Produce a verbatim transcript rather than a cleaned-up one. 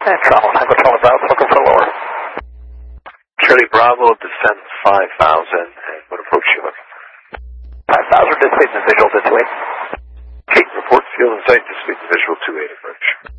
And travel, Tango Charlie Bravo, looking for lower. Charlie Bravo, descend five thousand, and what approach you looking for? five thousand, dissipating the visual to two eight. Okay, report field and sight, dissipating the visual two eight approach.